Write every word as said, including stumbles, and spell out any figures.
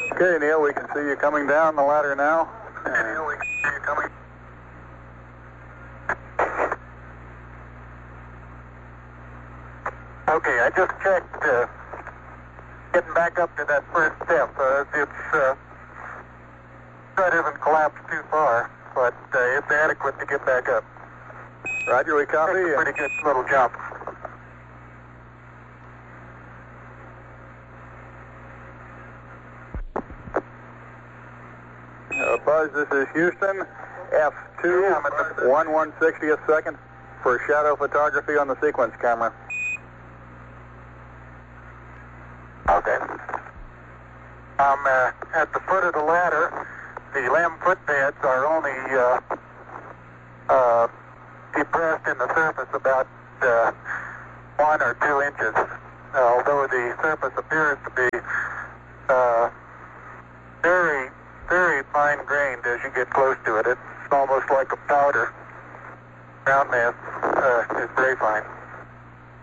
Okay, Neil, we can see you coming down the ladder now. Okay, Neil, we can see you coming. Okay, I just checked. Uh, getting back up to that first step. Uh, it's uh, it isn't collapsed too far, but uh, it's adequate to get back up. Roger, we copy. It's a pretty good little jump. Uh, Buzz, this is Houston, F two, Yeah, I'm at the- one one sixtieth second for shadow photography on the sequence camera. Okay. I'm uh, at the foot of the ladder. The limb footbeds are only uh, uh, depressed in the surface about uh, one or two inches, uh, although the surface appears to be uh, very, very fine-grained as you get close to it. It's almost like a powder. Ground mass uh, is very fine.